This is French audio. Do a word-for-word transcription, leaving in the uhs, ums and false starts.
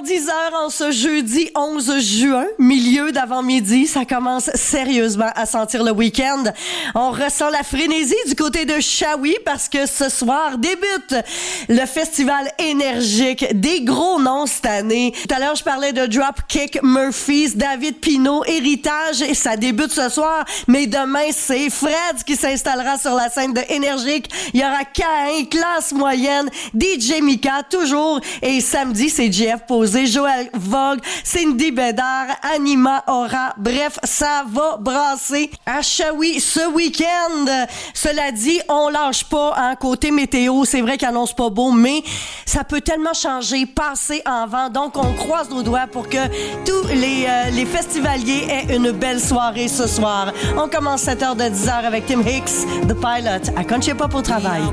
dix heures en ce jeudi onze juin, milieu d'avant-midi. Ça commence sérieusement à sentir le week-end. On ressent la frénésie du côté de Shawi parce que ce soir débute le festival énergique des gros noms cette année. Tout à l'heure, je parlais de Dropkick Murphys, David Pinault, Héritage, et ça débute ce soir. Mais demain, c'est Fred qui s'installera sur la scène de Énergique. Il y aura Caïn, Classe Moyenne, D J Mika, toujours. Et samedi, c'est J F Posé, Joël Vogue, Cindy Bédard, Anima Aura. Bref, ça va brasser à Shawi ce week-end. Cela dit, on lâche pas, hein, côté météo. C'est vrai qu'il annonce pas beau, mais ça peut tellement changer, passer en vent. Donc, on croise nos doigts pour que tous les, euh, les festivaliers aient une belle soirée ce soir. On commence sept heures de dix heures avec Tim Hicks, The Pilot, à Country Pop au travail.